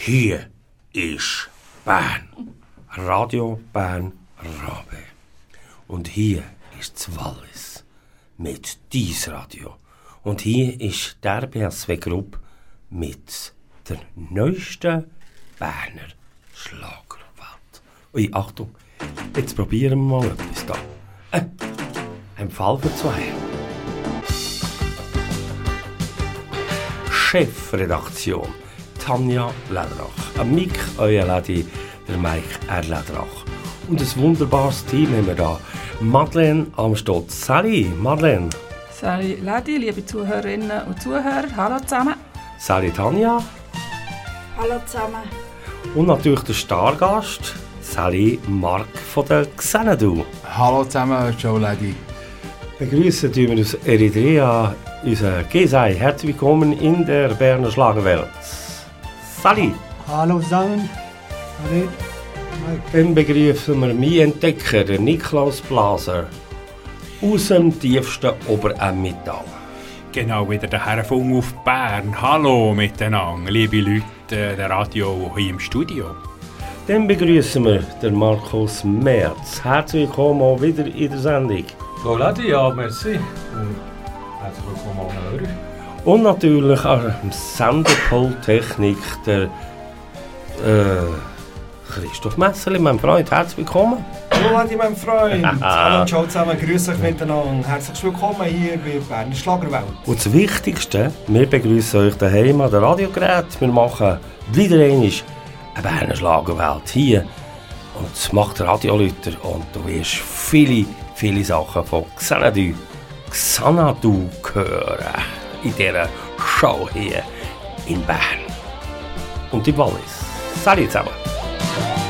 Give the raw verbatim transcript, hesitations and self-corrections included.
Hier ist Bern. Radio Bern Rabe. Und hier ist das Wallis mit dies Radio. Und hier ist die R B S W-Gruppe mit der neuesten Berner Schlagerwelt. Ui, Achtung, jetzt probieren wir mal etwas da. Äh, ein Fall für zwei. Chefredaktion Tanja Lederach. Am Mic, euer Lady, der Mike R. Lederach. Und ein wunderbares Team haben wir da. Madeleine am Stotz. Sally, Madeleine. Sally Lady, liebe Zuhörerinnen und Zuhörer, hallo zusammen. Sally Tanja. Hallo zusammen. Und natürlich der Stargast, Sally Mark von der Xanadu. Hallo zusammen, Joe Lady. Begrüßen wir aus Eritrea unseren Gesai. Herzlich willkommen in der Berner Schlagerwelt. Sally. Hallo zusammen. Hallo. Dann begrüßen wir meinen Entdecker, den Niklaus Blaser, aus dem tiefsten Obeремmental. Genau, wieder der Herrenfunk auf Bern. Hallo miteinander, liebe Leute, der Radio hier im Studio. Dann begrüßen wir den Markus Merz. Herzlich willkommen auch wieder in der Sendung. Hallo Lady, ja, merci. Und herzlich willkommen an Hörer. Und natürlich an dem Senderpult-Technik der äh, Christoph Messerli, mein Freund. Herzlich willkommen. Hallo Lady, mein Freund. Hallo Joe zusammen, grüß euch miteinander. Herzlich willkommen hier bei Berner Schlagerwelt. Und das Wichtigste, wir begrüßen euch daheim an der Radiogerät. Wir machen wieder einmal eine Berner Schlagerwelt hier. Und das macht der Radiolüter. Und du wirst viele, viele Sachen von Xanadu, Xanadu hören. In dieser Show hier in Bern. Und im Wallis. Salut zusammen.